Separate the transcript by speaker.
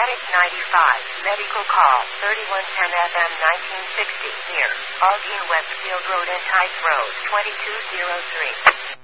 Speaker 1: Medic 95, medical call, 3110 FM 1960, here, Aldine Westfield Road and Tice Road, 2203.